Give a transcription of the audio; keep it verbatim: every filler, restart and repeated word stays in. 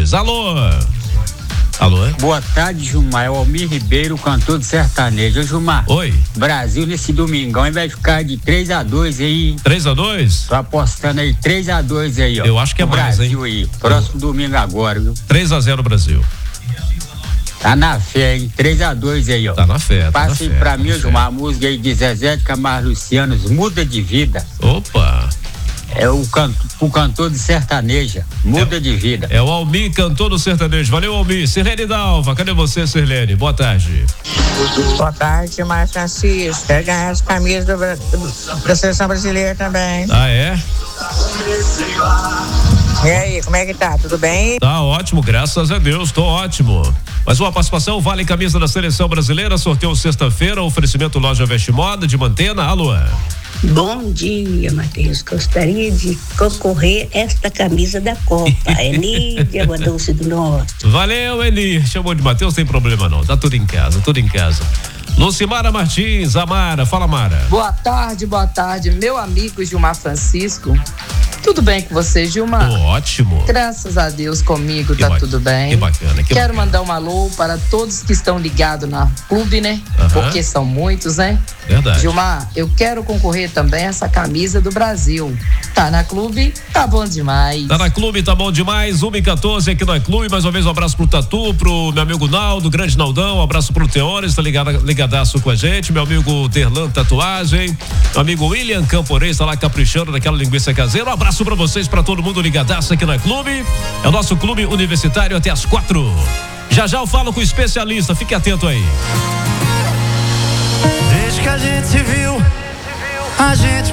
Lages. Alô? Alô? Boa tarde, Gilmar. É o Almir Ribeiro, cantor de sertanejo. Ô, Gilmar. Oi. Brasil nesse domingão vai ficar de três a dois aí. três a dois? Tô apostando aí três a dois aí, ó. Eu acho que é mais, Brasil hein? aí. Próximo domingo agora, viu? três a zero Brasil. Tá na fé, hein? três a dois aí, ó. Tá na fé, tá Passe na fé, pra tá mim, na Gilmar, fé. a música aí de Zezé de Camargo Luciano, Muda de Vida. Opa. É o, canto, o cantor de sertaneja, Muda é, de Vida. É o Almir, cantor do sertanejo. Valeu, Almir. Sirlene Dalva, cadê você, Sirlene? Boa tarde. Boa tarde, Márcio Francisco. Quero ganhar as camisas do, do, da seleção brasileira também. Ah, é? E aí, como é que tá? Tudo bem? Tá ótimo, graças a Deus, tô ótimo. Mais uma participação, vale camisa da seleção brasileira, sorteio sexta-feira, oferecimento Loja Veste Moda de Mantena. Alô? Bom dia, Matheus. Gostaria de concorrer esta camisa da Copa. Enídia, Água Doce do Norte. Valeu, Eni. Chamou de Matheus, tem problema não. Tá tudo em casa, tudo em casa. Lucimara Martins, Amara, fala, Mara. Boa tarde, boa tarde, meu amigo Gilmar Francisco. Tudo bem com você, Gilmar? Tô ótimo. Graças a Deus comigo, Que tá ba- tudo bem. Que bacana, que Quero bacana. mandar um alô para todos que estão ligados na clube, né? Aham. Porque são muitos, né? Verdade. Gilmar, eu quero concorrer também a essa camisa do Brasil. Tá na clube? Tá bom demais. Tá na clube, tá bom demais. uma e quatorze aqui na clube. Mais uma vez um abraço pro Tatu, pro meu amigo Naldo, grande Naldão. Um abraço pro Teores, tá ligado, ligadaço com a gente. Meu amigo Terlan Tatuagem. Meu amigo William Camporês, tá lá caprichando naquela linguiça caseira. Um abraço pra vocês, pra todo mundo ligadaço aqui na clube. É o nosso clube universitário até as quatro. Já já eu falo com o especialista, fique atento aí. Desde que a gente se viu, a gente